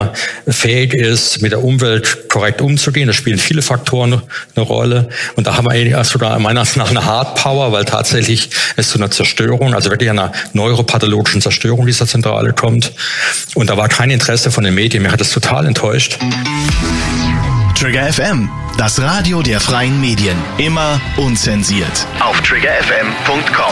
Körper fähig ist, mit der Umwelt korrekt umzugehen. Da spielen viele Faktoren eine Rolle. Und da haben wir sogar meiner Meinung nach eine Hard Power, weil tatsächlich es zu einer Zerstörung, also wirklich einer neuropathologischen Zerstörung dieser Zentrale kommt. Und da war kein Interesse von den Medien. Mir hat das total enttäuscht. Trigger FM, das Radio der freien Medien. Immer unzensiert. Auf triggerfm.com.